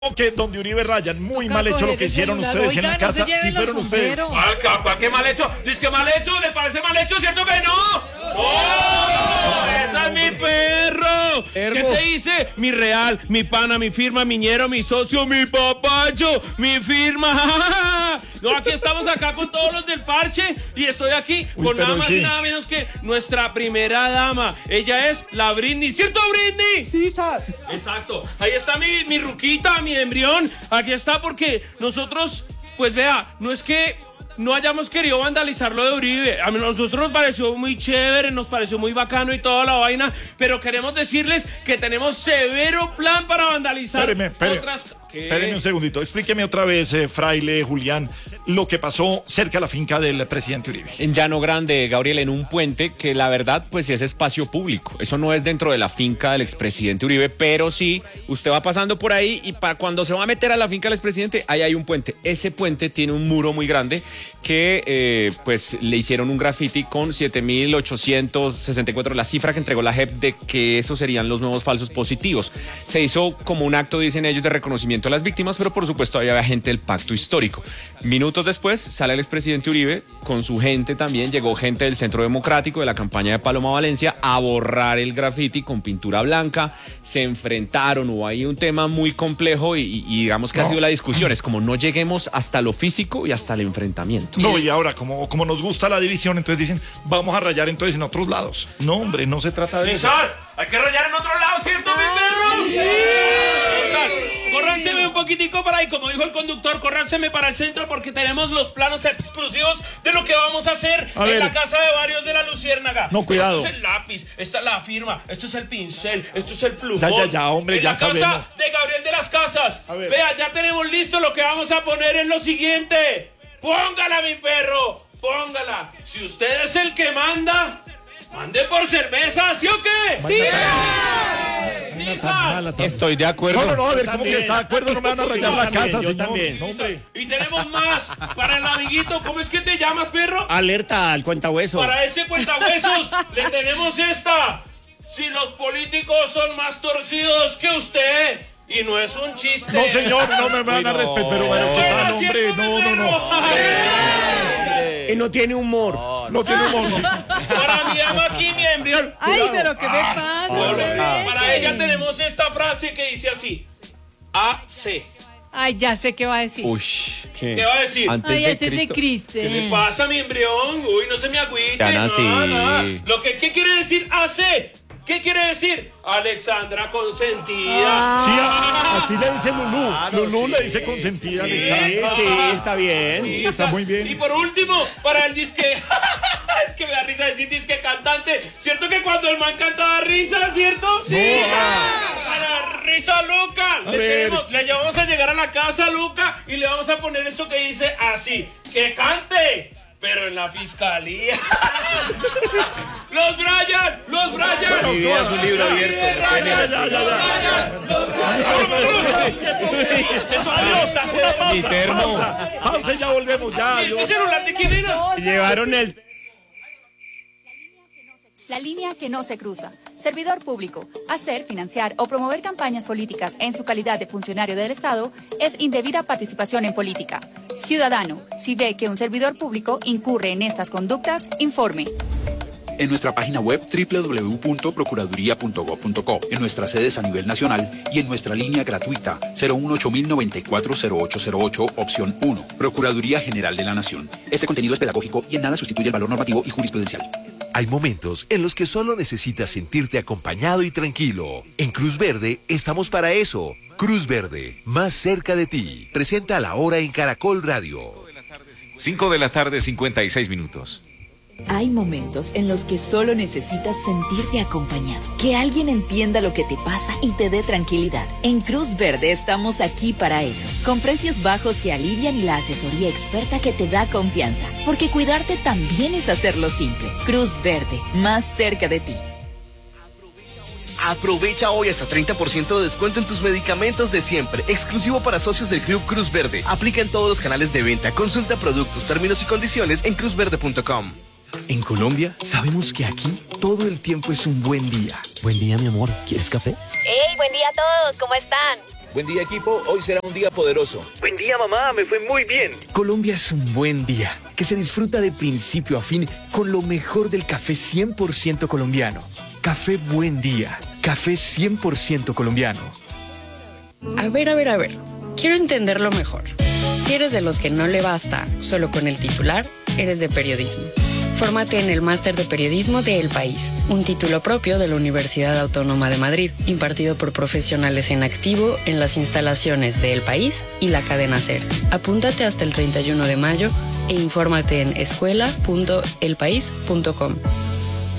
Que donde Uribe rayan, muy mal hecho lo que hicieron ustedes en la casa. Si fueron ustedes. ¿Cuál qué mal hecho? ¿Dice que mal hecho? ¿Le parece mal hecho? ¿Cierto que no? ¡Oh! ¡Esa es mi perro! ¿Qué se dice? Mi real, mi pana, mi firma, mi ñero, mi socio, mi papacho, mi firma. No, aquí estamos acá con todos los del parche y estoy aquí con nada más y nada menos que nuestra primera dama. Ella es la Britney. ¿Cierto, Britney? Sí, sas. Exacto. Ahí está mi ruquita, mi embrión. Aquí está porque nosotros, pues vea, no es que no hayamos querido vandalizar lo de Uribe. A nosotros nos pareció muy chévere, nos pareció muy bacano y toda la vaina, pero queremos decirles que tenemos severo plan para vandalizar otras... Espérenme un segundito, explíqueme otra vez, fraile Julián, lo que pasó cerca de la finca del presidente Uribe. En Llano Grande, Gabriel, en un puente que la verdad pues sí es espacio público. Eso no es dentro de la finca del expresidente Uribe, pero sí, usted va pasando por ahí y para cuando se va a meter a la finca del expresidente, ahí hay un puente. Ese puente tiene un muro muy grande que pues le hicieron un graffiti con 7.864, la cifra que entregó la JEP de que esos serían los nuevos falsos positivos. Se hizo como un acto, dicen ellos, de reconocimiento a las víctimas, pero por supuesto había gente del pacto histórico. Minutos después sale el expresidente Uribe con su gente también, llegó gente del Centro Democrático de la campaña de Paloma Valencia a borrar el graffiti con pintura blanca, se enfrentaron, hubo ahí un tema muy complejo y digamos que ha sido la discusión, es como no lleguemos hasta lo físico y hasta el enfrentamiento. No, y ahora como nos gusta la división, entonces dicen, vamos a rayar entonces en otros lados. No, hombre, no se trata de eso. Hay que rayar en otro lado, ¿cierto, mi perro? Córranseme un poquitico para ahí, como dijo el conductor, córranseme para el centro porque tenemos los planos exclusivos de lo que vamos a hacer en la casa de varios de la Luciérnaga. No, cuidado. Esto es el lápiz, esta es la firma, esto es el pincel, esto es el plumón. Ya, hombre, ya sabemos. En la casa de Gabriel de las Casas. Vea, ya tenemos listo lo que vamos a poner en lo siguiente. Póngala, mi perro, póngala. Si usted es el que manda, mande por cerveza, ¿sí o qué? ¡Sí! Estoy de acuerdo. No, a ver, ¿cómo que está de acuerdo? No me van a rayar la casa, yo señor. también. No, hombre. Y tenemos más para el amiguito. ¿Cómo es que te llamas, perro? Alerta al cuentahueso. Para ese cuentahuesos le tenemos esta. Si los políticos son más torcidos que usted, y no es un chiste. No, señor, no me van a respetar, pero bueno, total, hombre, no. Y no tiene humor. No tiene humor, sí. Para mi dama aquí, mi embrión. Ay, pero ¿qué me pasa? Para ella tenemos esta frase que dice así. AC. Ay, ya sé qué va a decir. Uy, ¿Qué va a decir? Ay, antes de Cristo. ¿Qué le pasa, mi embrión? Uy, no se me agüite. Ya nací. Nada. ¿Qué quiere decir AC? ¿Qué quiere decir? Alexandra consentida. Sí, así le dice Lulú. Lulú le dice consentida. Sí, Alexandra. está bien. Sí, está muy bien. Y por último, para el disque... es que me da risa decir disque cantante. ¿Cierto que cuando el man cantaba risa, cierto? Sí. Para risa Luca. Le llevamos a llegar a la casa, Luca, y le vamos a poner esto que dice así. ¡Que cante! Pero en la fiscalía. ¡Los Brian! Mi vida es un libro abierto. Este sonido está cerrado. Mi termo. Pausa y ya volvemos, ya. ¿Este celular de quién era? Llevaron el... La línea que no se cruza. Servidor público. Hacer, financiar o promover campañas políticas en su calidad de funcionario del Estado es indebida participación en política. Ciudadano, si ve que un servidor público incurre en estas conductas, informe. En nuestra página web www.procuraduría.gov.co, en nuestras sedes a nivel nacional y en nuestra línea gratuita 018-094-0808, opción 1. Procuraduría General de la Nación. Este contenido es pedagógico y en nada sustituye el valor normativo y jurisprudencial. Hay momentos en los que solo necesitas sentirte acompañado y tranquilo. En Cruz Verde estamos para eso. Cruz Verde, más cerca de ti. Presenta La Hora en Caracol Radio. 5 de la tarde, 56 minutos. Hay momentos en los que solo necesitas sentirte acompañado, que alguien entienda lo que te pasa y te dé tranquilidad. En Cruz Verde estamos aquí para eso, con precios bajos que alivian y la asesoría experta que te da confianza, porque cuidarte también es hacerlo simple. Cruz Verde, más cerca de ti. Aprovecha hoy hasta 30% de descuento en tus medicamentos de siempre, exclusivo para socios del Club Cruz Verde. Aplica en todos los canales de venta. Consulta productos, términos y condiciones en cruzverde.com. En Colombia, sabemos que aquí todo el tiempo es un buen día. Buen día, mi amor. ¿Quieres café? ¡Hey, buen día a todos! ¿Cómo están? Buen día, equipo. Hoy será un día poderoso. Buen día, mamá. Me fue muy bien. Colombia es un buen día que se disfruta de principio a fin con lo mejor del café 100% colombiano. Café Buen Día. Café 100% colombiano. A ver. Quiero entenderlo mejor. Si eres de los que no le basta solo con el titular, eres de periodismo. Fórmate en el Máster de Periodismo de El País, un título propio de la Universidad Autónoma de Madrid, impartido por profesionales en activo en las instalaciones de El País y la cadena SER. Apúntate hasta el 31 de mayo e infórmate en escuela.elpaís.com.